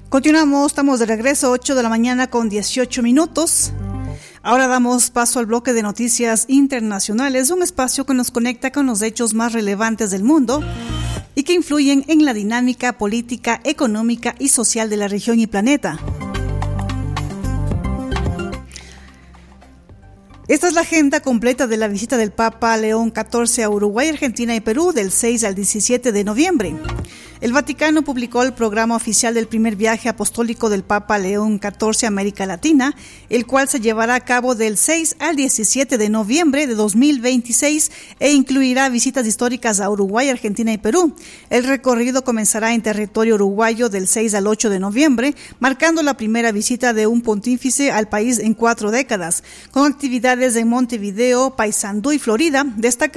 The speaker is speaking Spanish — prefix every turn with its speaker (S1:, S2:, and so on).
S1: Continuamos, estamos de regreso, 8 de la mañana con 18 minutos. Ahora damos paso al bloque de noticias internacionales, un espacio que nos conecta con los hechos más relevantes del mundo y que influyen en la dinámica política, económica y social de la región y planeta. Esta es la agenda completa de la visita del Papa León XIV a Uruguay, Argentina y Perú del 6 al 17 de noviembre. El Vaticano publicó el programa oficial del primer viaje apostólico del Papa León XIV a América Latina, el cual se llevará a cabo del 6 al 17 de noviembre de 2026 e incluirá visitas históricas a Uruguay, Argentina y Perú. El recorrido comenzará en territorio uruguayo del 6 al 8 de noviembre, marcando la primera visita de un pontífice al país en 4 décadas, con actividades en Montevideo, Paysandú y Florida, destacando